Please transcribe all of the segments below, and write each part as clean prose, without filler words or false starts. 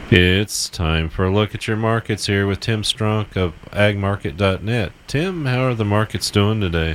It's time for a look at your markets here with Tim Strunk of agmarket.net. Tim, how are the markets doing today?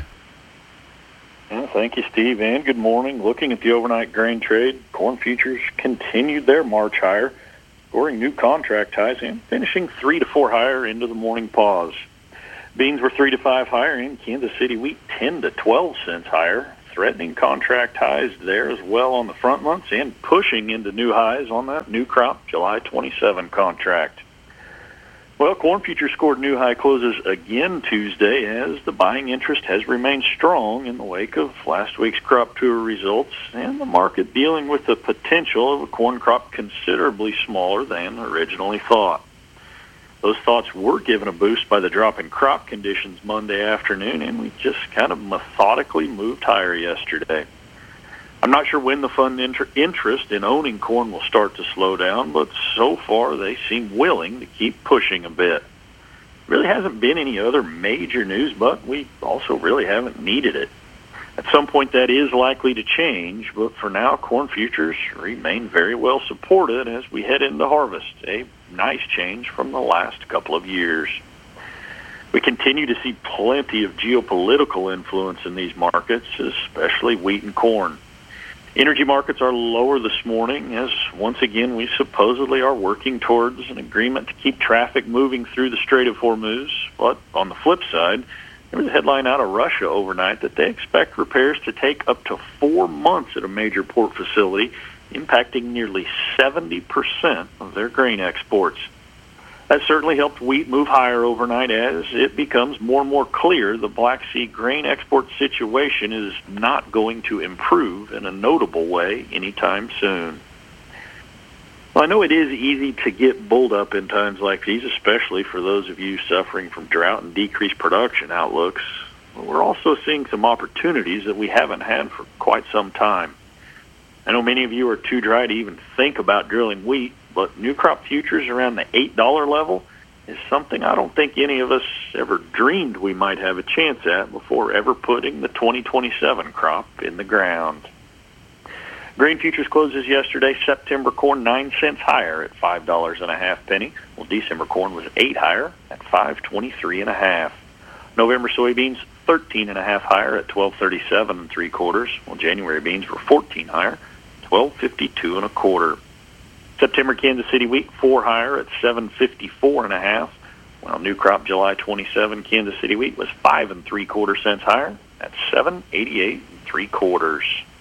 Well, thank you, Steve, and good morning. Looking at the overnight grain trade, corn futures continued their march higher, scoring new contract highs and finishing 3 to 4 higher into the morning pause. Beans were 3 to 5 higher, and Kansas City wheat 10 to 12 cents higher, threatening contract highs there as well on the front months and pushing into new highs on that new crop July 27 contract. Well, corn futures scored new high closes again Tuesday as the buying interest has remained strong in the wake of last week's crop tour results and the market dealing with the potential of a corn crop considerably smaller than originally thought. Those thoughts were given a boost by the drop in crop conditions Monday afternoon, and we just kind of methodically moved higher yesterday. I'm not sure when the fund interest in owning corn will start to slow down, but so far they seem willing to keep pushing a bit. Really hasn't been any other major news, but we also really haven't needed it. At some point that is likely to change, but for now corn futures remain very well supported as we head into harvest, a nice change from the last couple of years. We continue to see plenty of geopolitical influence in these markets, especially wheat and corn. Energy markets are lower this morning as, once again, we supposedly are working towards an agreement to keep traffic moving through the Strait of Hormuz. But on the flip side, there was a headline out of Russia overnight that they expect repairs to take up to 4 months at a major port facility, impacting nearly 70% of their grain exports. That certainly helped wheat move higher overnight as it becomes more and more clear the Black Sea grain export situation is not going to improve in a notable way anytime soon. Well, I know it is easy to get bulled up in times like these, especially for those of you suffering from drought and decreased production outlooks. We're also seeing some opportunities that we haven't had for quite some time. I know many of you are too dry to even think about drilling wheat, but new crop futures around the $8 level is something I don't think any of us ever dreamed we might have a chance at before ever putting the 2027 crop in the ground. Grain futures closes yesterday. September corn 9 cents higher at $5.50. Well, December corn was 8 higher at $5.23.5. November soybeans 13.5 higher at $12.37 3/4. Well, January beans were 14 higher, $12.52 1/4. September Kansas City wheat 4 higher at $7.54.5. While new crop July 27 Kansas City wheat was 5 3/4 cents higher at $7.88 3/4.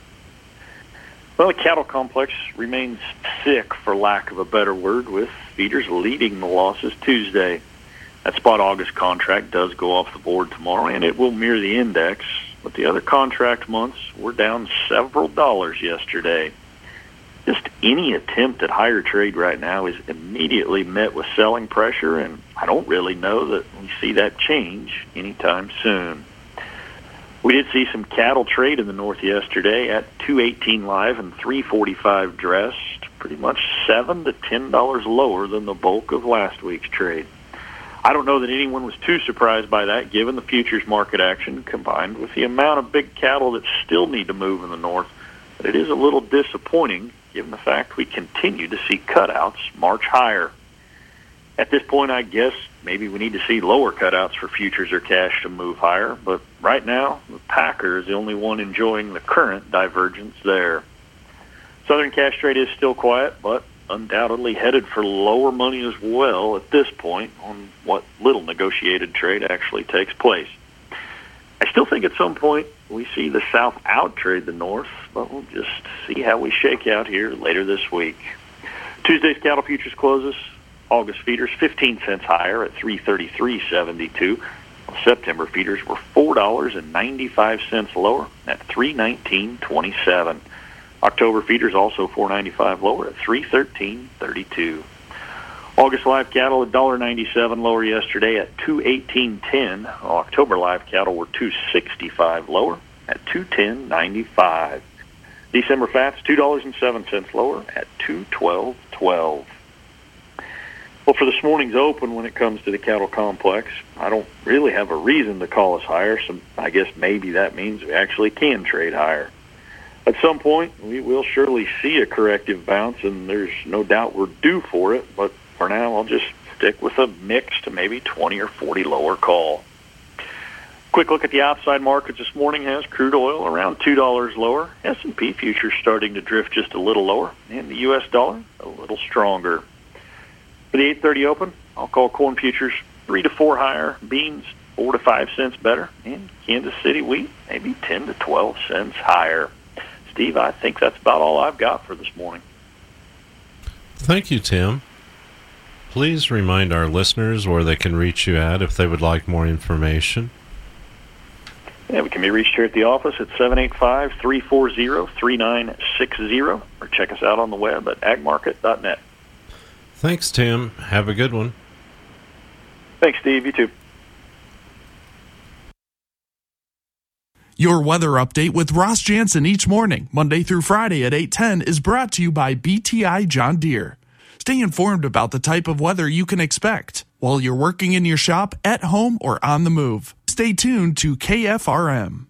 Well, the cattle complex remains sick, for lack of a better word, with feeders leading the losses Tuesday. That spot August contract does go off the board tomorrow, and it will mirror the index, but the other contract months were down several dollars yesterday. Just any attempt at higher trade right now is immediately met with selling pressure, and I don't really know that we see that change anytime soon. We did see some cattle trade in the north yesterday at $2.18 live and $3.45 dressed, pretty much $7 to $10 lower than the bulk of last week's trade. I don't know that anyone was too surprised by that, given the futures market action combined with the amount of big cattle that still need to move in the north. But it is a little disappointing, given the fact we continue to see cutouts march higher. At this point, I guess maybe we need to see lower cutouts for futures or cash to move higher, but right now, the Packer is the only one enjoying the current divergence there. Southern cash trade is still quiet, but undoubtedly headed for lower money as well at this point on what little negotiated trade actually takes place. I still think at some point we see the South out-trade the North, but we'll just see how we shake out here later this week. Tuesday's cattle futures closes. August feeders 15 cents higher at $333.72. September feeders were $4.95 lower at $319.27. October feeders also $4.95 lower at $313.32. August live cattle $1.97 lower yesterday at $218.10. October live cattle were $265 lower at $210.95. December fats $2.07 lower at $212.12. Well, for this morning's open, when it comes to the cattle complex, I don't really have a reason to call us higher, so I guess maybe that means we actually can trade higher. At some point, we will surely see a corrective bounce, and there's no doubt we're due for it. But for now, I'll just stick with a mix to maybe 20 or 40 lower call. Quick look at the outside markets this morning has crude oil around $2 lower. S&P futures starting to drift just a little lower, and the U.S. dollar a little stronger. For the 8:30 open, I'll call corn futures 3 to 4 higher, beans 4 to 5 cents better, and Kansas City wheat maybe 10 to 12 cents higher. Steve, I think that's about all I've got for this morning. Thank you, Tim. Please remind our listeners where they can reach you at if they would like more information. Yeah, we can be reached here at the office at 785-340-3960, or check us out on the web at agmarket.net. Thanks, Tim. Have a good one. Thanks, Steve. You too. Your weather update with Ross Jansen each morning, Monday through Friday at 8:10, is brought to you by BTI John Deere. Stay informed about the type of weather you can expect while you're working in your shop, at home, or on the move. Stay tuned to KFRM.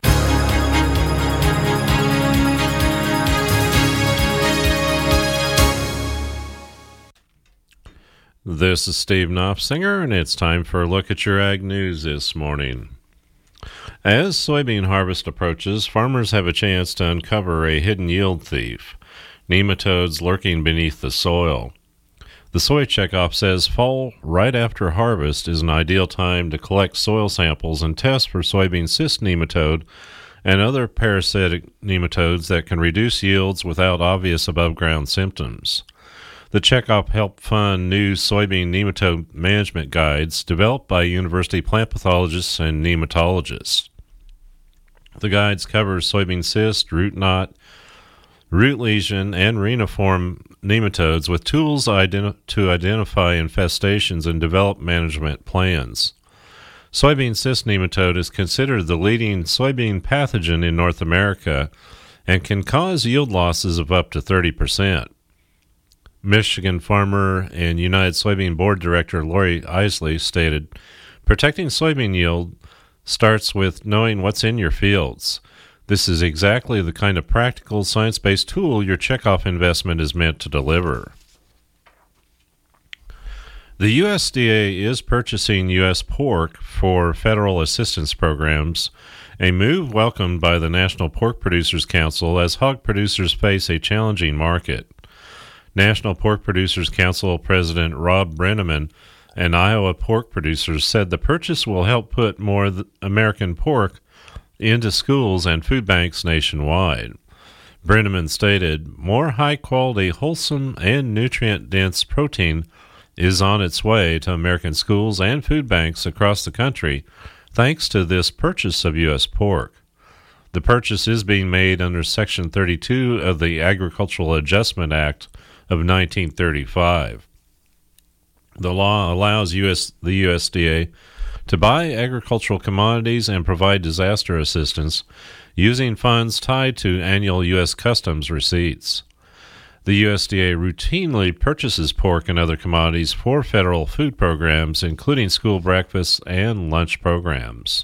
This is Steve Knopfsinger, and it's time for a look at your ag news this morning. As soybean harvest approaches, farmers have a chance to uncover a hidden yield thief, nematodes lurking beneath the soil. The Soy Checkoff says fall right after harvest is an ideal time to collect soil samples and test for soybean cyst nematode and other parasitic nematodes that can reduce yields without obvious above-ground symptoms. The Checkoff helped fund new soybean nematode management guides developed by university plant pathologists and nematologists. The guides cover soybean cyst, root knot, root lesion, and reniform nematodes with tools to identify infestations and develop management plans. Soybean cyst nematode is considered the leading soybean pathogen in North America and can cause yield losses of up to 30%. Michigan farmer and United Soybean Board Director Lori Isley stated, "Protecting soybean yield starts with knowing what's in your fields. This is exactly the kind of practical, science-based tool your Checkoff investment is meant to deliver." The USDA is purchasing U.S. pork for federal assistance programs, a move welcomed by the National Pork Producers Council as hog producers face a challenging market. National Pork Producers Council President Rob Brenneman and Iowa pork producers said the purchase will help put more American pork into schools and food banks nationwide. Brenneman stated, "More high-quality, wholesome, and nutrient-dense protein is on its way to American schools and food banks across the country thanks to this purchase of U.S. pork." The purchase is being made under Section 32 of the Agricultural Adjustment Act of 1935. The law allows the USDA to buy agricultural commodities and provide disaster assistance using funds tied to annual U.S. Customs receipts. The USDA routinely purchases pork and other commodities for federal food programs, including school breakfasts and lunch programs.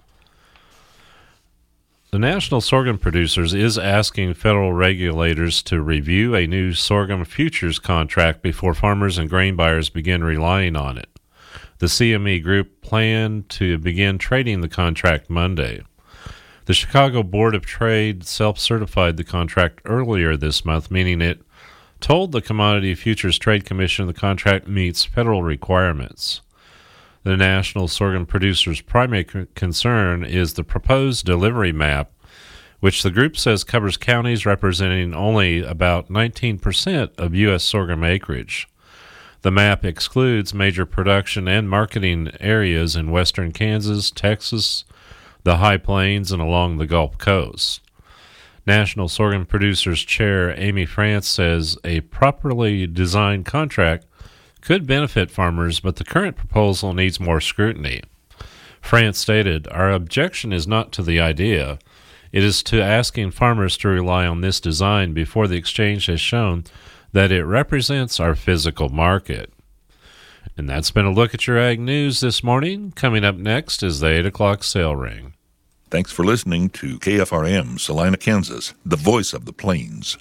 The National Sorghum Producers is asking federal regulators to review a new sorghum futures contract before farmers and grain buyers begin relying on it. The CME Group planned to begin trading the contract Monday. The Chicago Board of Trade self-certified the contract earlier this month, meaning it told the Commodity Futures Trade Commission the contract meets federal requirements. The National Sorghum Producers' primary concern is the proposed delivery map, which the group says covers counties representing only about 19% of U.S. sorghum acreage. The map excludes major production and marketing areas in western Kansas, Texas, the High Plains, and along the Gulf Coast. National Sorghum Producers Chair Amy France says a properly designed contract could benefit farmers, but the current proposal needs more scrutiny. France stated, "Our objection is not to the idea. It is to asking farmers to rely on this design before the exchange has shown that it represents our physical market." And that's been a look at your ag news this morning. Coming up next is the 8 o'clock sale ring. Thanks for listening to KFRM, Salina, Kansas, the voice of the plains.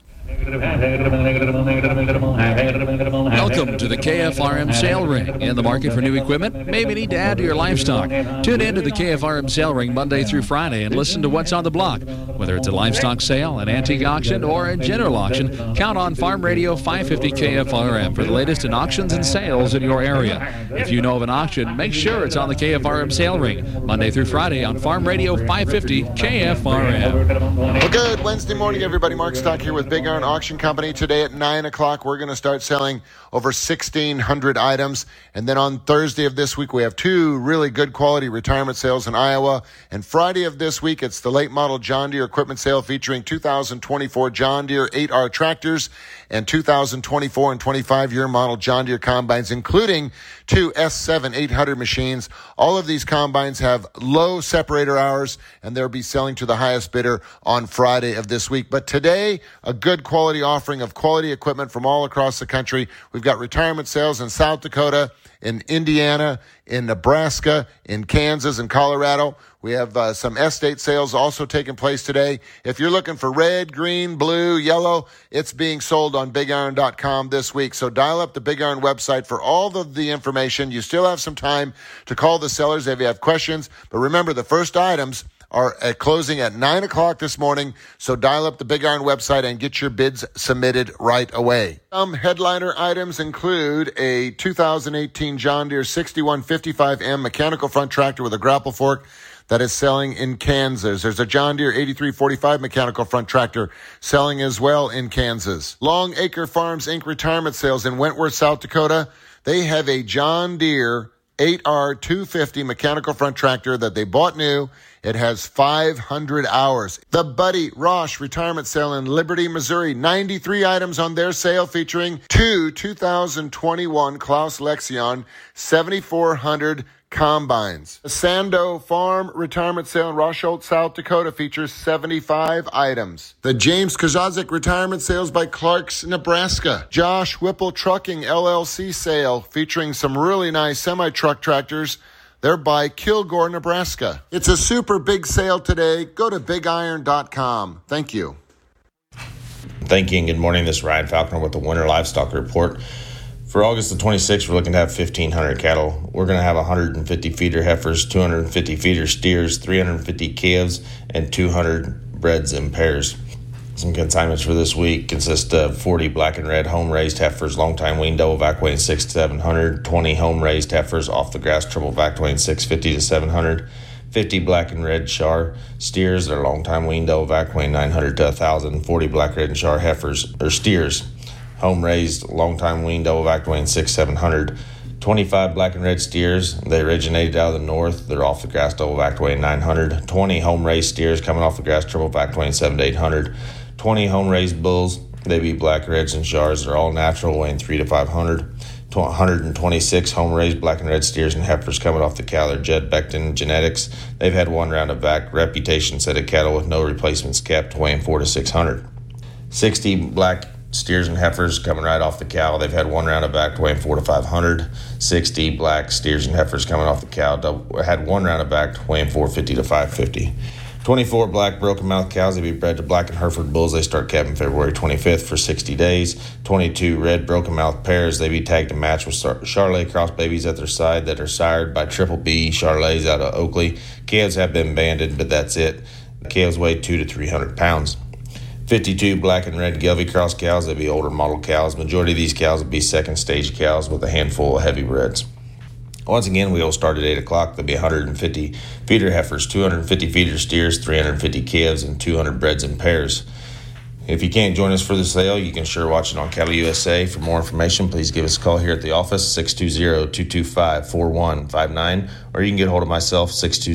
Welcome to the KFRM Sale Ring. In the market for new equipment? Maybe need to add to your livestock. Tune in to the KFRM Sale Ring Monday through Friday and listen to what's on the block. Whether it's a livestock sale, an antique auction, or a general auction, count on Farm Radio 550 KFRM for the latest in auctions and sales in your area. If you know of an auction, make sure it's on the KFRM Sale Ring Monday through Friday on Farm Radio 550 KFRM. Well, good Wednesday morning, everybody. Mark Stock here with Big Iron Auction Company. Today at 9 o'clock, we're going to start selling over 1,600 items. And then on Thursday of this week, we have two really good quality retirement sales in Iowa. And Friday of this week, it's the late model John Deere equipment sale featuring 2024 John Deere 8R tractors and 2024 and 25-year model John Deere combines, including two S7 800 machines. All of these combines have low separator hours, and they'll be selling to the highest bidder on Friday of this week. But today, a good quality offering of quality equipment from all across the country. We've got retirement sales in South Dakota, in Indiana, in Nebraska, in Kansas, and Colorado. We have some estate sales also taking place today. If you're looking for red, green, blue, yellow, it's being sold on BigIron.com this week. So dial up the Big Iron website for all of the information. You still have some time to call the sellers if you have questions. But remember, the first items are at closing at 9 o'clock this morning. So dial up the Big Iron website and get your bids submitted right away. Some headliner items include a 2018 John Deere 6155M mechanical front tractor with a grapple fork that is selling in Kansas. There's a John Deere 8345 mechanical front tractor selling as well in Kansas. Long Acre Farms Inc. retirement sales in Wentworth, South Dakota. They have a John Deere 8R 250 mechanical front tractor that they bought new. It has 500 hours. The Buddy Rosh retirement sale in Liberty, Missouri. 93 items on their sale featuring two 2021 Klaus Lexion 7400 combines. The Sando Farm retirement sale in Rosholt, South Dakota features 75 items. The James Kazazik retirement sales by Clark's, Nebraska. Josh Whipple Trucking LLC sale featuring some really nice semi-truck tractors. They're by Kilgore, Nebraska. It's a super big sale today. Go to BigIron.com. Thank you. Thank you and good morning. This is Ryan Falconer with the Winter Livestock Report. For August the 26th, we're looking to have 1,500 cattle. We're going to have 150 feeder heifers, 250 feeder steers, 350 calves, and 200 breds and pairs. Some consignments for this week consist of 40 black and red home-raised heifers, long-time wean double vac weighing 600 to 700, 20 home-raised heifers, off-the-grass triple vac weighing 650 to 700, 50 black and red char steers that are long-time wean double vac weighing 900 to 1,000, 40 black, red, and char heifers or steers, home-raised, long-time wean double vac weighing 600-700, 25 black and red steers. They originated out of the north. They're off the grass double vac weighing 900, 20 home-raised steers coming off the grass triple vac weighing 700 to 800, 20 home-raised bulls. They be black, reds, and chars. They're all natural, weighing 300 to 500. 126 home-raised black and red steers and heifers coming off the cow. They're Jed Beckton genetics. They've had one round of vac reputation set of cattle with no replacements kept, weighing 400 to 600. 60 black steers and heifers coming right off the cow. They've had one round of vac weighing 400 to 500. 60 black steers and heifers coming off the cow. Had one round of vac weighing 450 to 550. 24 black broken mouth cows. They be bred to black and Hereford bulls. They start calving February 25th for 60 days. 22 red broken mouth pairs. They be tagged and matched with Charolais cross babies at their side that are sired by Triple B Charolais out of Oakley. Calves have been banded, but that's it. The calves weigh 200 to 300 pounds. 52 black and red Gelbvieh cross cows. They be older model cows. Majority of these cows will be second stage cows with a handful of heavy breds. Once again, we will start at 8 o'clock. There'll be 150 feeder heifers, 250 feeder steers, 350 calves, and 200 breds and pairs. If you can't join us for the sale, you can sure watch it on Cattle USA. For more information, please give us a call here at the office, 620-225-4159, or you can get a hold of myself,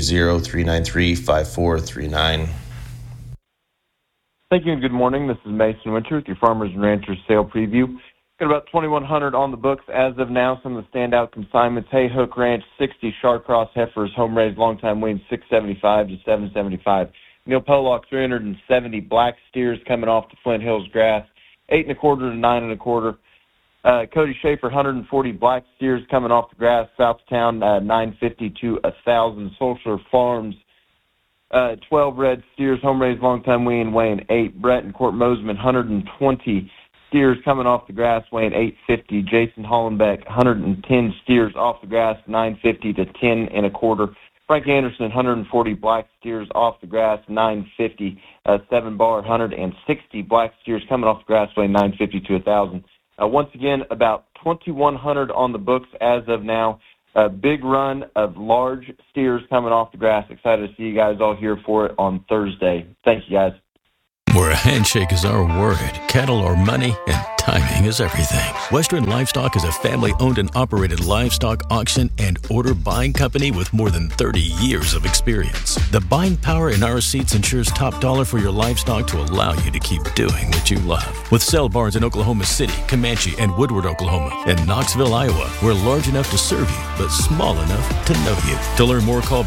620-393-5439. Thank you and good morning. This is Mason Winter with your Farmers and Ranchers Sale Preview. Got about 2,100 on the books as of now. Some of the standout consignments: Hay Hook Ranch, 60 Shar-Cross heifers, home-raised, long-time weaned, 675 to 775. Neil Pollock, 370 black steers coming off the Flint Hills grass, 8 1/4 to 9 1/4. Cody Schaefer, 140 black steers coming off the grass, south of town, 950 to 1,000. Solskjaer Farms, 12 red steers, home-raised long-time wean, weighing 8. Brett and Court Mosman, 120 steers coming off the grass, weighing 850. Jason Hollenbeck, 110 steers off the grass, 950 to 10 1/4. Frank Anderson, 140 black steers off the grass, 950. 7 Baller, 160 black steers coming off the grass, weighing 950 to 1,000. Once again, about 2,100 on the books as of now. A big run of large steers coming off the grass. Excited to see you guys all here for it on Thursday. Thank you, guys. Where a handshake is our word, cattle are money, and timing is everything. Western Livestock is a family-owned and operated livestock auction and order buying company with more than 30 years of experience. The buying power in our seats ensures top dollar for your livestock to allow you to keep doing what you love. With sale barns in Oklahoma City, Comanche, and Woodward, Oklahoma, and Knoxville, Iowa, we're large enough to serve you, but small enough to know you. To learn more, call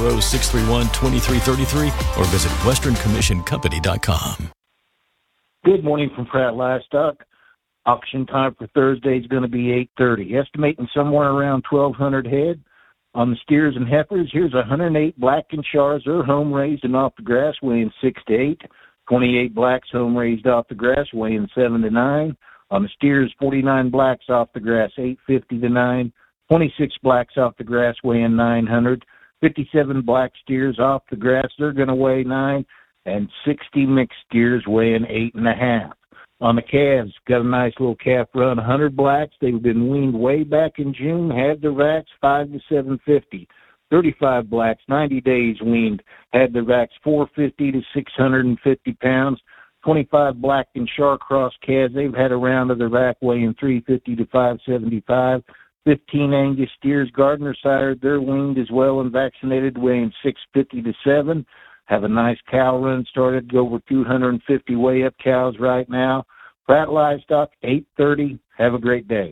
940-631-2333 or visit westerncommissioncompany.com. Good morning from Pratt Livestock. Auction time for Thursday is going to be 8:30. Estimating somewhere around 1,200 head. On the steers and heifers, here's 108 black and Chars. They're home raised and off the grass, weighing 6 to 8. 28 blacks home raised off the grass, weighing 7 to 9. On the steers, 49 blacks off the grass, 850 to 9. 26 blacks off the grass, weighing 900. 57 black steers off the grass, they're going to weigh 9. And 60 mixed steers weighing 8.5. On the calves, got a nice little calf run. 100 blacks, they've been weaned way back in June, had their vacs 5 to 750. 35 blacks, 90 days weaned, had their vacs 450 to 650 pounds. 25 black and Char cross calves, they've had a round of their vac weighing 350 to 575. 15 Angus steers, Gardner sired, they're weaned as well and vaccinated, weighing 650 to 7. Have a nice cow run started, go over 250 weigh-up cows right now. Pratt Livestock, 8:30. Have a great day.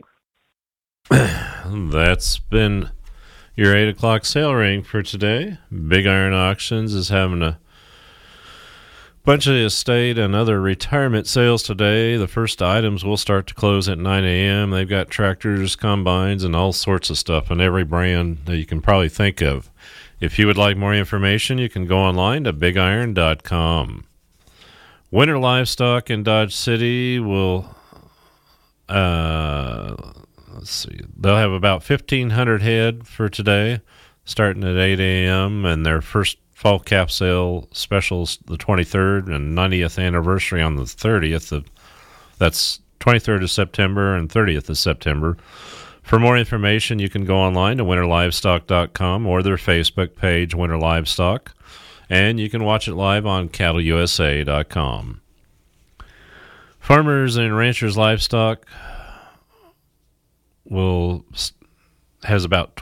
That's been your 8 o'clock sale ring for today. Big Iron Auctions is having a bunch of estate and other retirement sales today. The first items will start to close at 9 a.m. They've got tractors, combines, and all sorts of stuff on every brand that you can probably think of. If you would like more information, you can go online to bigiron.com. Winter Livestock in Dodge City will, let's see, they'll have about 1,500 head for today, starting at 8 a.m., and their first fall calf sale specials the 23rd and 90th anniversary on the 30th. That's 23rd of September and 30th of September. For more information, you can go online to winterlivestock.com or their Facebook page, Winter Livestock, and you can watch it live on cattleusa.com. Farmers and Ranchers Livestock has about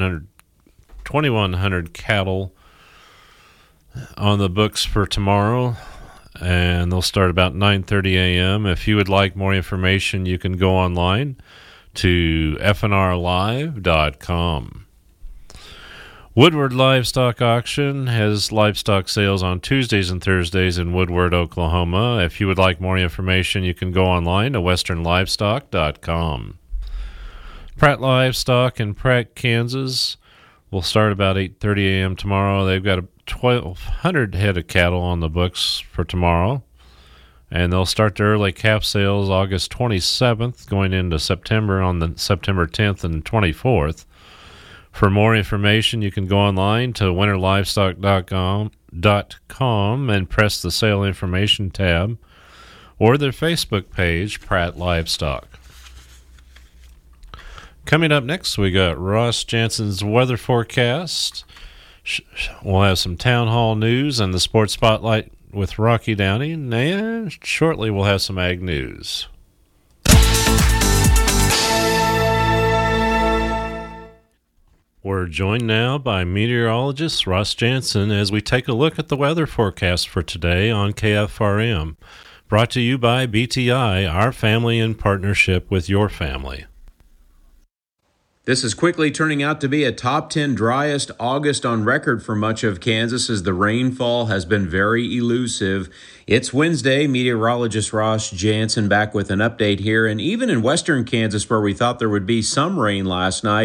2,100 cattle on the books for tomorrow, and they'll start about 9:30 a.m. If you would like more information, you can go online to fnrlive.com. Woodward Livestock Auction has livestock sales on Tuesdays and Thursdays in Woodward, Oklahoma. If you would like more information, you can go online to westernlivestock.com. Pratt Livestock in Pratt, Kansas will start about 8:30 a.m. tomorrow. They've got 1,200 head of cattle on the books for tomorrow. And they'll start their early calf sales August 27th, going into September on the September 10th and 24th. For more information, you can go online to winterlivestock.com and press the Sale Information tab, or their Facebook page, Pratt Livestock. Coming up next, we got Ross Jansen's weather forecast. We'll have some town hall news and the sports spotlight with Rocky Downing, and shortly we'll have some ag news. We're joined now by meteorologist Ross Jansen as we take a look at the weather forecast for today on KFRM. Brought to you by BTI, our family in partnership with your family. This is quickly turning out to be a top 10 driest August on record for much of Kansas as the rainfall has been very elusive. It's Wednesday. Meteorologist Ross Jansen back with an update here. And even in western Kansas, where we thought there would be some rain last night,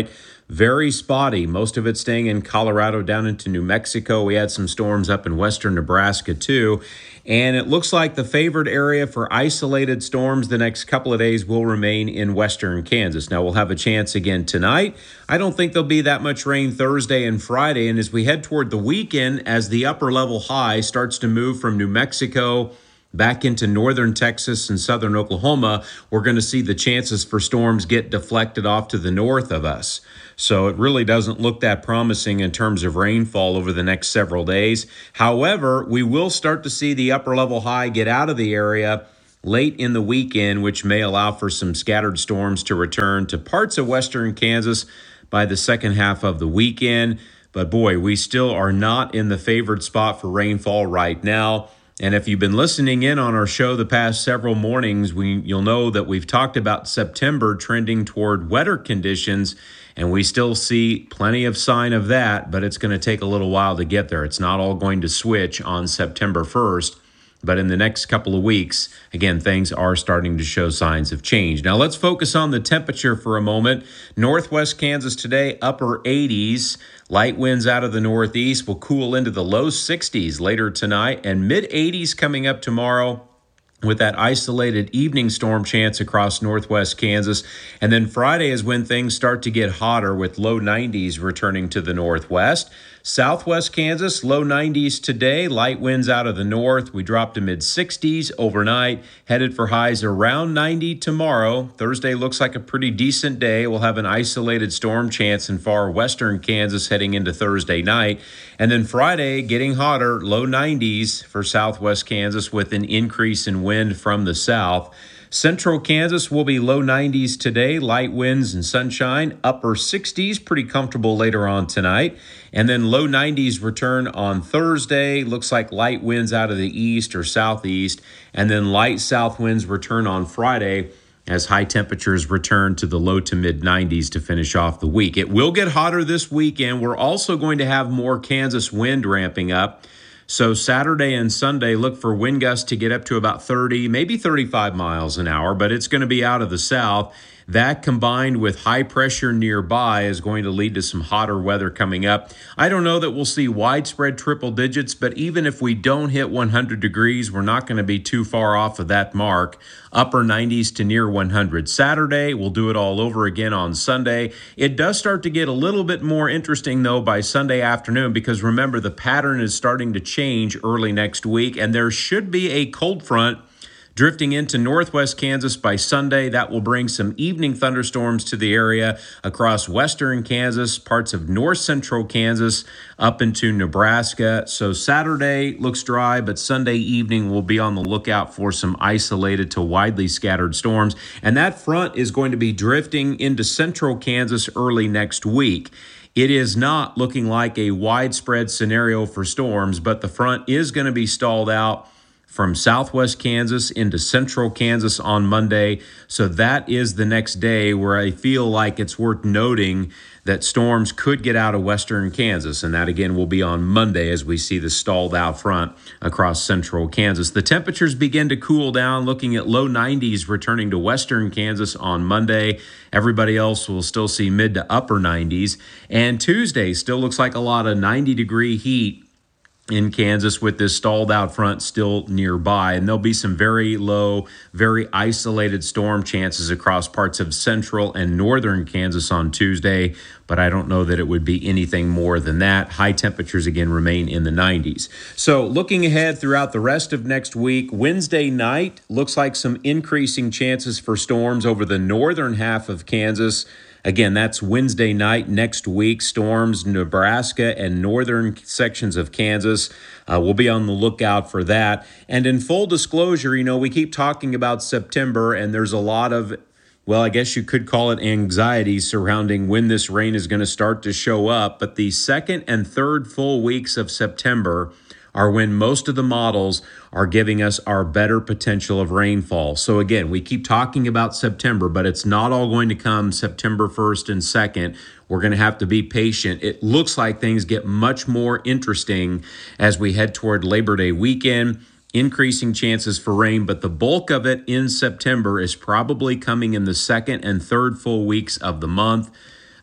very spotty. Most of it staying in Colorado down into New Mexico. We had some storms up in western Nebraska too. And it looks like the favored area for isolated storms the next couple of days will remain in western Kansas. Now, we'll have a chance again tonight. I don't think there'll be that much rain Thursday and Friday. And as we head toward the weekend, as the upper level high starts to move from New Mexico back into northern Texas and southern Oklahoma, we're going to see the chances for storms get deflected off to the north of us. So it really doesn't look that promising in terms of rainfall over the next several days. However, we will start to see the upper level high get out of the area late in the weekend, which may allow for some scattered storms to return to parts of western Kansas by the second half of the weekend. But boy, we still are not in the favored spot for rainfall right now. And if you've been listening in on our show the past several mornings, you'll know that we've talked about September trending toward wetter conditions, and we still see plenty of sign of that, but it's going to take a little while to get there. It's not all going to switch on September 1st, but in the next couple of weeks, again, things are starting to show signs of change. Now let's focus on the temperature for a moment. Northwest Kansas today, upper 80s. Light winds out of the northeast will cool into the low 60s later tonight, and mid-80s coming up tomorrow with that isolated evening storm chance across northwest Kansas. And then Friday is when things start to get hotter with low 90s returning to the northwest. Southwest Kansas, low 90s today, light winds out of the north. We drop to mid-60s overnight, headed for highs around 90 tomorrow. Thursday looks like a pretty decent day. We'll have an isolated storm chance in far western Kansas heading into Thursday night. And then Friday, getting hotter, low 90s for southwest Kansas with an increase in wind from the south. Central Kansas will be low 90s today, light winds and sunshine, upper 60s, pretty comfortable later on tonight. And then low 90s return on Thursday. Looks like light winds out of the east or southeast. And then light south winds return on Friday as high temperatures return to the low to mid 90s to finish off the week. It will get hotter this weekend. We're also going to have more Kansas wind ramping up. So Saturday and Sunday, look for wind gusts to get up to about 30, maybe 35 miles an hour, but it's going to be out of the south. That combined with high pressure nearby is going to lead to some hotter weather coming up. I don't know that we'll see widespread triple digits, but even if we don't hit 100 degrees, we're not going to be too far off of that mark. Upper 90s to near 100 Saturday. We'll do it all over again on Sunday. It does start to get a little bit more interesting, though, by Sunday afternoon, because remember, the pattern is starting to change early next week, and there should be a cold front drifting into northwest Kansas by Sunday. That will bring some evening thunderstorms to the area across western Kansas, parts of north central Kansas, up into Nebraska. So Saturday looks dry, but Sunday evening we'll be on the lookout for some isolated to widely scattered storms. And that front is going to be drifting into central Kansas early next week. It is not looking like a widespread scenario for storms, but the front is going to be stalled out from southwest Kansas into central Kansas on Monday. So that is the next day where I feel like it's worth noting that storms could get out of western Kansas. And that again will be on Monday as we see the stalled out front across central Kansas. The temperatures begin to cool down, looking at low 90s returning to western Kansas on Monday. Everybody else will still see mid to upper 90s. And Tuesday still looks like a lot of 90-degree heat in Kansas with this stalled out front still nearby. And there'll be some very low, very isolated storm chances across parts of central and northern Kansas on Tuesday, but I don't know that it would be anything more than that. High temperatures again remain in the 90s. So looking ahead throughout the rest of next week, Wednesday night looks like some increasing chances for storms over the northern half of Kansas. Again, that's Wednesday night next week. Storms, Nebraska and northern sections of Kansas. We'll be on the lookout for that. And in full disclosure, we keep talking about September, and there's a lot of, well, I guess you could call it anxiety surrounding when this rain is going to start to show up. But the second and third full weeks of September are when most of the models are giving us our better potential of rainfall. So again, we keep talking about September, but it's not all going to come September 1st and 2nd. We're going to have to be patient. It looks like things get much more interesting as we head toward Labor Day weekend. Increasing chances for rain, but the bulk of it in September is probably coming in the second and third full weeks of the month.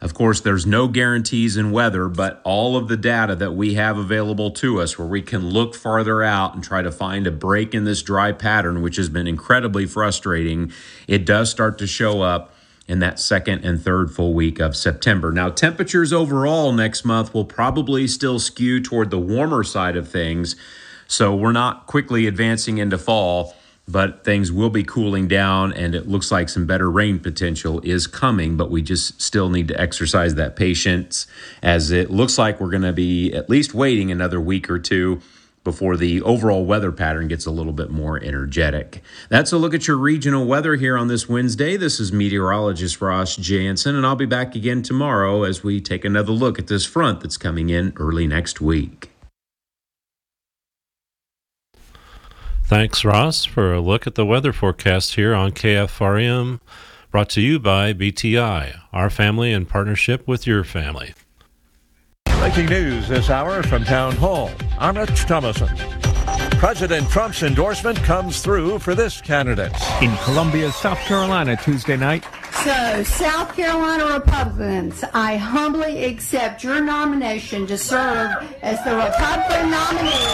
Of course, there's no guarantees in weather, but all of the data that we have available to us where we can look farther out and try to find a break in this dry pattern, which has been incredibly frustrating, it does start to show up in that second and third full week of September. Now, temperatures overall next month will probably still skew toward the warmer side of things, so we're not quickly advancing into fall, but things will be cooling down, and it looks like some better rain potential is coming, but we just still need to exercise that patience, as it looks like we're going to be at least waiting another week or two before the overall weather pattern gets a little bit more energetic. That's a look at your regional weather here on this Wednesday. This is meteorologist Ross Jansen, and I'll be back again tomorrow as we take another look at this front that's coming in early next week. Thanks, Ross, for a look at the weather forecast here on KFRM, brought to you by BTI, our family in partnership with your family. Breaking news this hour from Town Hall. I'm Rich Thomason. President Trump's endorsement comes through for this candidate. In Columbia, South Carolina, Tuesday night. So, South Carolina Republicans, I humbly accept your nomination to serve as the Republican nominee.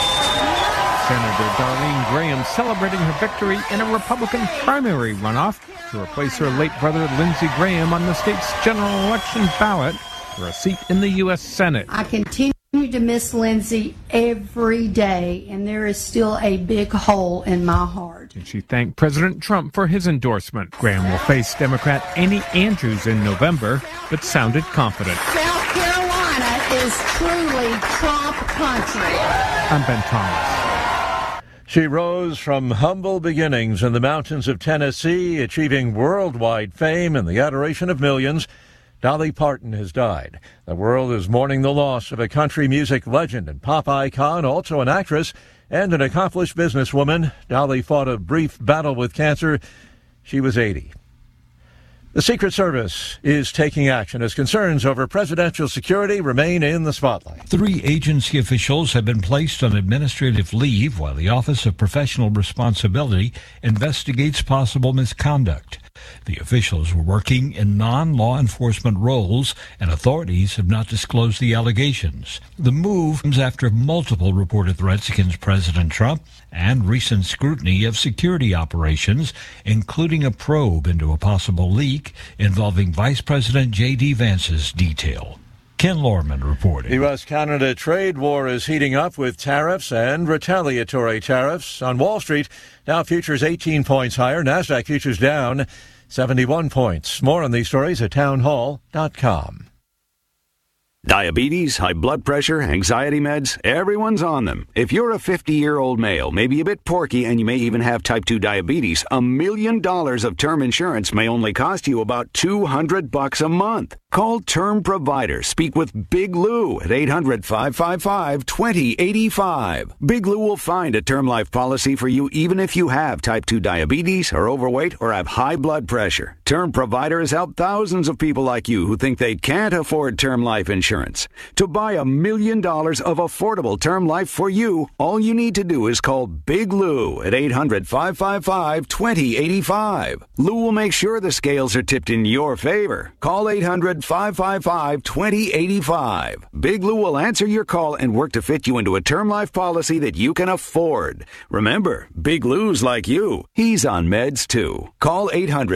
Senator Darlene Graham celebrating her victory in a Republican primary runoff to replace her late brother Lindsey Graham on the state's general election ballot for a seat in the U.S. Senate. I continue to miss Lindsey every day, and there is still a big hole in my heart. And she thanked President Trump for his endorsement. Graham will face Democrat Amy Andrews in November, but sounded confident. South Carolina is truly Trump country. I'm Ben Thomas. She rose from humble beginnings in the mountains of Tennessee, achieving worldwide fame and the adoration of millions. Dolly Parton has died. The world is mourning the loss of a country music legend and pop icon, also an actress and an accomplished businesswoman. Dolly fought a brief battle with cancer. She was 80. The Secret Service is taking action as concerns over presidential security remain in the spotlight. 3 agency officials have been placed on administrative leave while the Office of Professional Responsibility investigates possible misconduct. The officials were working in non-law enforcement roles, and authorities have not disclosed the allegations. The move comes after multiple reported threats against President Trump and recent scrutiny of security operations, including a probe into a possible leak involving Vice President J.D. Vance's detail. Ken Lorman reporting. The U.S.-Canada trade war is heating up with tariffs and retaliatory tariffs. On Wall Street, Dow futures 18 points higher, NASDAQ futures down 71 points. More on these stories at townhall.com. Diabetes, high blood pressure, anxiety meds, everyone's on them. If you're a 50-year-old male, maybe a bit porky, and you may even have type 2 diabetes, $1 million of term insurance may only cost you about $200 a month. Call Term Provider. Speak with Big Lou at 800-555-2085. Big Lou will find a term life policy for you even if you have type 2 diabetes, are overweight, or have high blood pressure. Term Provider has helped thousands of people like you who think they can't afford term life insurance. To buy $1 million of affordable term life for you, all you need to do is call Big Lou at 800-555-2085. Lou will make sure the scales are tipped in your favor. Call 800-555-2085. Big Lou will answer your call and work to fit you into a term life policy that you can afford. Remember, Big Lou's like you. He's on meds too. Call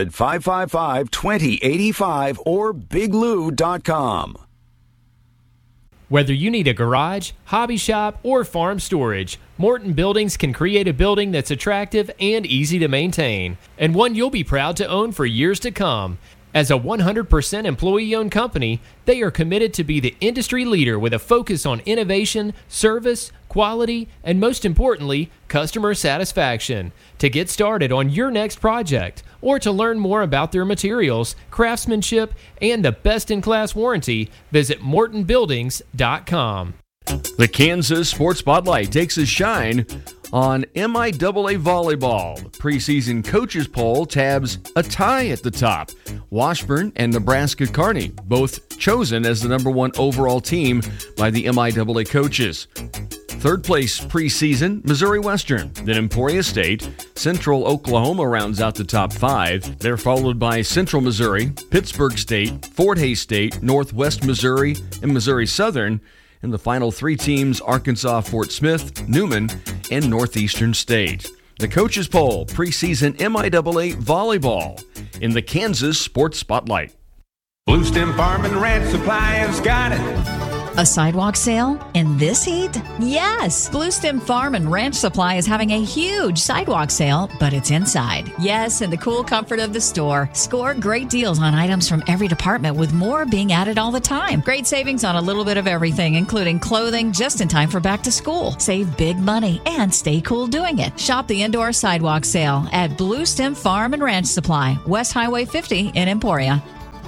800-555-2085 or biglou.com. Whether you need a garage, hobby shop, or farm storage, Morton Buildings can create a building that's attractive and easy to maintain, and one you'll be proud to own for years to come. As a 100% employee-owned company, they are committed to be the industry leader with a focus on innovation, service, quality, and most importantly, customer satisfaction. To get started on your next project, or to learn more about their materials, craftsmanship, and the best-in-class warranty, visit MortonBuildings.com. The Kansas Sports Spotlight takes a shine on MIAA Volleyball. The preseason coaches poll tabs a tie at the top. Washburn and Nebraska Kearney, both chosen as the #1 overall team by the MIAA coaches. Third place preseason, Missouri Western. Then Emporia State. Central Oklahoma rounds out the top 5. They're followed by Central Missouri, Pittsburgh State, Fort Hays State, Northwest Missouri, and Missouri Southern. And the final 3 teams, Arkansas, Fort Smith, Newman, and Northeastern State. The Coaches Poll, preseason MIAA volleyball in the Kansas Sports Spotlight. Blue Stem Farm and Ranch Supply has got it. A sidewalk sale in this heat? Yes! Blue Stem Farm and Ranch Supply is having a huge sidewalk sale, but it's inside. Yes, in the cool comfort of the store. Score great deals on items from every department, with more being added all the time. Great savings on a little bit of everything, including clothing, just in time for back to school. Save big money and stay cool doing it. Shop the indoor sidewalk sale at Blue Stem Farm and Ranch Supply, West Highway 50 in Emporia.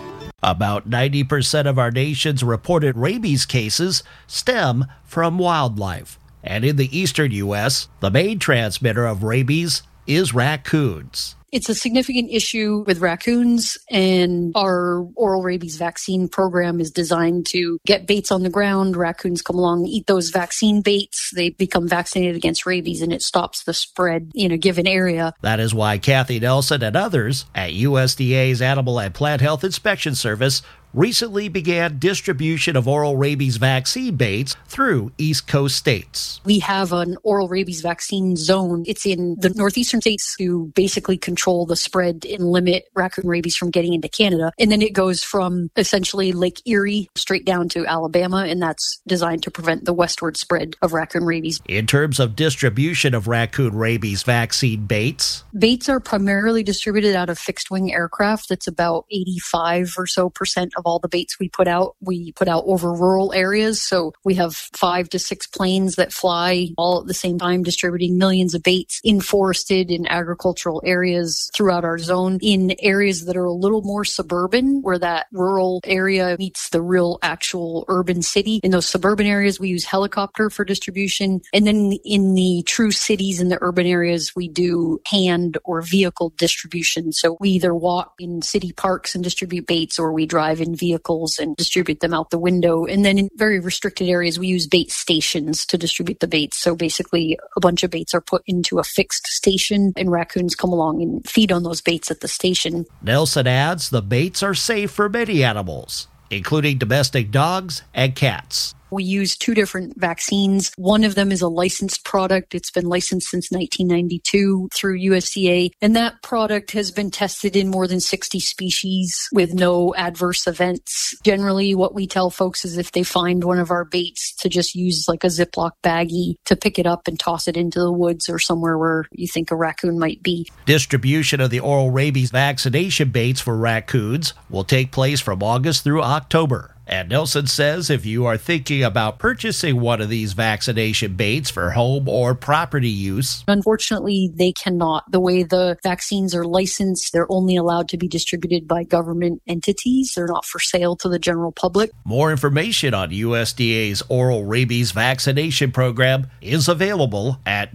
About 90% of our nation's reported rabies cases stem from wildlife. And in the eastern U.S., the main transmitter of rabies is raccoons. It's a significant issue with raccoons, and our oral rabies vaccine program is designed to get baits on the ground. Raccoons come along, eat those vaccine baits. They become vaccinated against rabies, and it stops the spread in a given area. That is why Kathy Nelson and others at USDA's Animal and Plant Health Inspection Service recently began distribution of oral rabies vaccine baits through East Coast states. We have an oral rabies vaccine zone. It's in the northeastern states to basically control the spread and limit raccoon rabies from getting into Canada. And then it goes from essentially Lake Erie straight down to Alabama, and that's designed to prevent the westward spread of raccoon rabies. In terms of distribution of raccoon rabies vaccine baits are primarily distributed out of fixed-wing aircraft. That's about 85% or so of all the baits we put out over rural areas. So we have 5 to 6 planes that fly all at the same time, distributing millions of baits in forested and agricultural areas throughout our zone. In areas that are a little more suburban, where that rural area meets the real actual urban city. In those suburban areas, we use helicopter for distribution. And then in the true cities and the urban areas, we do hand or vehicle distribution. So we either walk in city parks and distribute baits, or we drive in vehicles and distribute them out the window. And then in very restricted areas, we use bait stations to distribute the baits. So basically, a bunch of baits are put into a fixed station, and raccoons come along and feed on those baits at the station. Nelson adds the baits are safe for many animals, including domestic dogs and cats. We use 2 different vaccines. One of them is a licensed product. It's been licensed since 1992 through USDA. And that product has been tested in more than 60 species with no adverse events. Generally, what we tell folks is if they find one of our baits, to just use like a Ziploc baggie to pick it up and toss it into the woods or somewhere where you think a raccoon might be. Distribution of the oral rabies vaccination baits for raccoons will take place from August through October. And Nelson says if you are thinking about purchasing one of these vaccination baits for home or property use, unfortunately, they cannot. The way the vaccines are licensed, they're only allowed to be distributed by government entities. They're not for sale to the general public. More information on USDA's oral rabies vaccination program is available at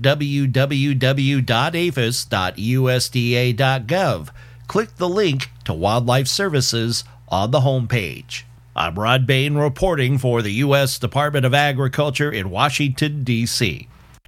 www.aphis.usda.gov. Click the link to Wildlife Services on the homepage. I'm Rod Bain reporting for the U.S. Department of Agriculture in Washington, D.C.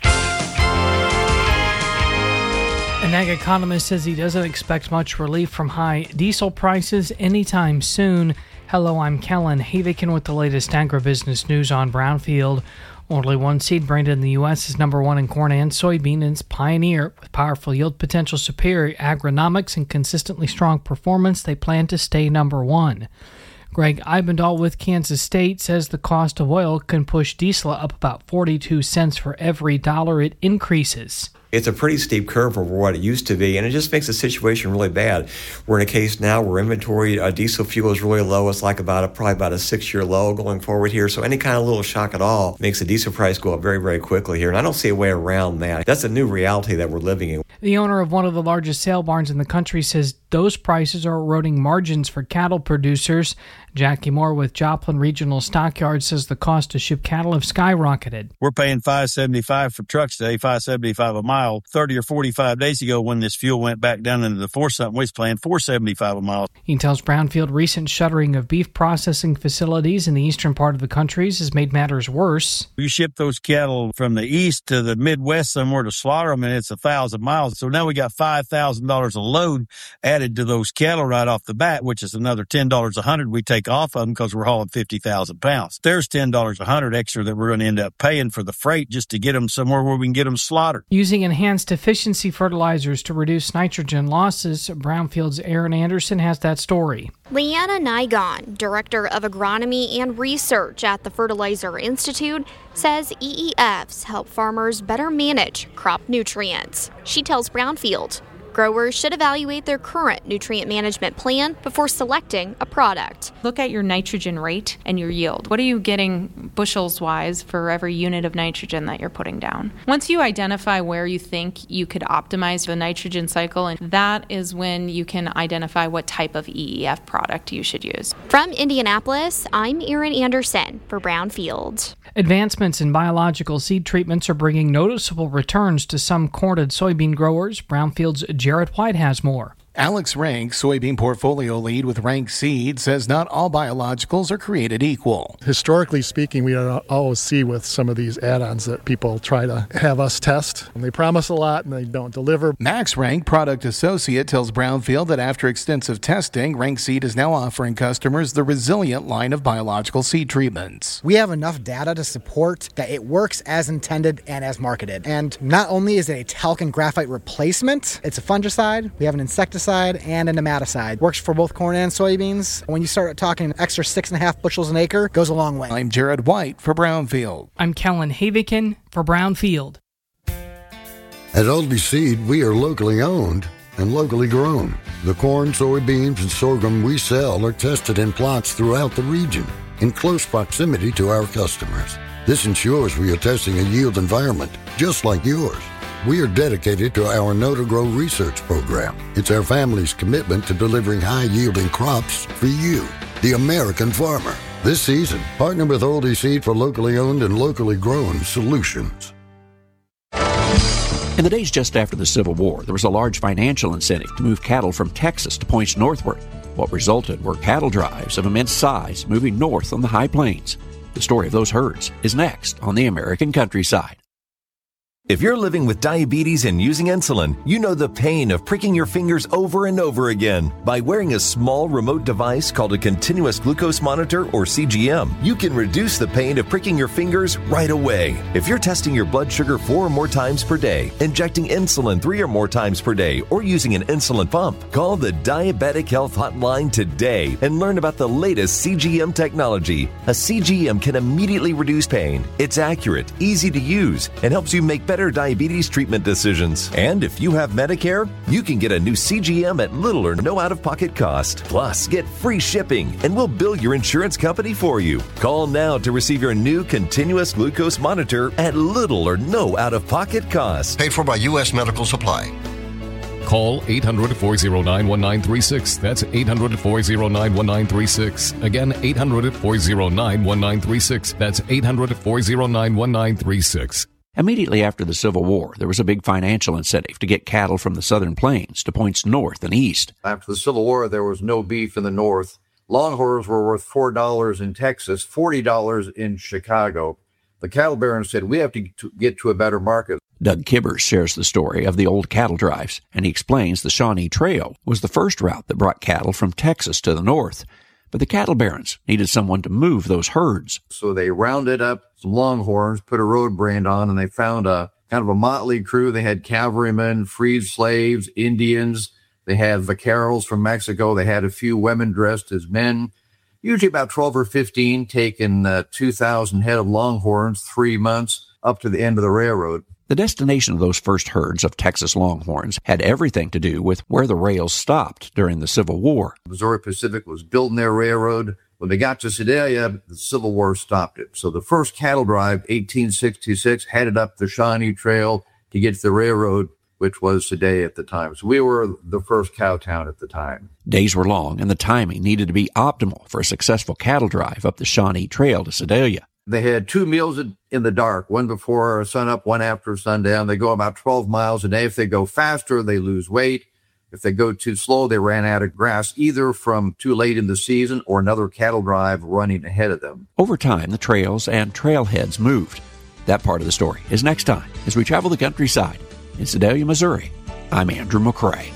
An ag economist says he doesn't expect much relief from high diesel prices anytime soon. Hello, I'm Kellen Havikin with the latest agribusiness news on Brownfield. Only one seed brand in the U.S. is number 1 in corn and soybean, and it's Pioneer. With powerful yield potential, superior agronomics, and consistently strong performance, they plan to stay number 1. Greg Eibendahl with Kansas State says the cost of oil can push diesel up about 42 cents for every dollar it increases. It's a pretty steep curve over what it used to be, and it just makes the situation really bad. We're in a case now where inventory diesel fuel is really low. It's like probably about a 6-year low going forward here. So any kind of little shock at all makes the diesel price go up very, very quickly here. And I don't see a way around that. That's a new reality that we're living in. The owner of one of the largest sale barns in the country says those prices are eroding margins for cattle producers. Jackie Moore with Joplin Regional Stockyards says the cost to ship cattle have skyrocketed. We're paying $5.75 for trucks today, $5.75 a mile. 30 or 45 days ago when this fuel went back down into the $4-something, we was paying $4.75 a mile. He tells Brownfield recent shuttering of beef processing facilities in the eastern part of the country has made matters worse. You ship those cattle from the east to the Midwest somewhere to slaughter them, and it's 1,000 miles. So now we got $5,000 a load added to those cattle right off the bat, which is another $10 a hundred we take off of them because we're hauling 50,000 pounds. There's $10 a hundred extra that we're going to end up paying for the freight just to get them somewhere where we can get them slaughtered. Using enhanced efficiency fertilizers to reduce nitrogen losses, Brownfield's Aaron Anderson has that story. Leanna Nigon, Director of Agronomy and Research at the Fertilizer Institute, says EEFs help farmers better manage crop nutrients. She tells Brownfield growers should evaluate their current nutrient management plan before selecting a product. Look at your nitrogen rate and your yield. What are you getting bushels-wise for every unit of nitrogen that you're putting down? Once you identify where you think you could optimize the nitrogen cycle, and that is when you can identify what type of EEF product you should use. From Indianapolis, I'm Erin Anderson for Brownfield. Advancements in biological seed treatments are bringing noticeable returns to some corn and soybean growers. Brownfield's Jared White has more. Alex Rank, soybean portfolio lead with Rank Seed, says not all biologicals are created equal. Historically speaking, we always see with some of these add-ons that people try to have us test. And they promise a lot and they don't deliver. Max Rank, product associate, tells Brownfield that after extensive testing, Rank Seed is now offering customers the Resilient line of biological seed treatments. We have enough data to support that it works as intended and as marketed. And not only is it a talc and graphite replacement, it's a fungicide, we have an insecticide, and a nematicide. Works for both corn and soybeans. When you start talking an extra 6.5 bushels an acre, goes a long way. I'm Jared White for Brownfield. I'm Kellen Havikin for Brownfield. At Aldi Seed, we are locally owned and locally grown. The corn, soybeans, and sorghum we sell are tested in plots throughout the region in close proximity to our customers. This ensures we are testing a yield environment just like yours. We are dedicated to our Know to Grow research program. It's our family's commitment to delivering high-yielding crops for you, the American farmer. This season, partner with Aldi Seed for locally owned and locally grown solutions. In the days just after the Civil War, there was a large financial incentive to move cattle from Texas to points northward. What resulted were cattle drives of immense size moving north on the high plains. The story of those herds is next on the American Countryside. If you're living with diabetes and using insulin, you know the pain of pricking your fingers over and over again. By wearing a small remote device called a continuous glucose monitor, or CGM, you can reduce the pain of pricking your fingers right away. If you're testing your blood sugar 4 or more times per day, injecting insulin 3 or more times per day, or using an insulin pump, call the Diabetic Health Hotline today and learn about the latest CGM technology. A CGM can immediately reduce pain. It's accurate, easy to use, and helps you make better diabetes treatment decisions. And if you have Medicare, you can get a new CGM at little or no out-of-pocket cost. Plus, get free shipping, and we'll bill your insurance company for you. Call now to receive your new continuous glucose monitor at little or no out-of-pocket cost. Paid for by U.S. Medical Supply. Call 800-409-1936. That's 800-409-1936. Again, 800-409-1936. That's 800-409-1936. Immediately after the Civil War, there was a big financial incentive to get cattle from the southern plains to points north and east. After the Civil War, there was no beef in the north. Longhorns were worth $4 in Texas, $40 in Chicago. The cattle barons said, we have to get to a better market. Doug Kibbers shares the story of the old cattle drives, and he explains the Shawnee Trail was the first route that brought cattle from Texas to the north. But the cattle barons needed someone to move those herds. So they rounded up some Longhorns, put a road brand on, and they found a kind of a motley crew. They had cavalrymen, freed slaves, Indians. They had vaqueros from Mexico. They had a few women dressed as men, usually about 12 or 15, taking 2,000 head of Longhorns, 3 months up to the end of the railroad. The destination of those first herds of Texas Longhorns had everything to do with where the rails stopped during the Civil War. Missouri Pacific was building their railroad. When they got to Sedalia, the Civil War stopped it. So the first cattle drive, 1866, headed up the Shawnee Trail to get to the railroad. which was Sedalia at the time. So we were the first cow town at the time. Days were long, and the timing needed to be optimal for a successful cattle drive up the Shawnee Trail to Sedalia. They had 2 meals in the dark, one before sunup, one after sundown. They go about 12 miles a day. If they go faster, they lose weight. If they go too slow, they ran out of grass, either from too late in the season or another cattle drive running ahead of them. Over time, the trails and trailheads moved. That part of the story is next time as we travel the countryside. In Sedalia, Missouri, I'm Andrew McCrae.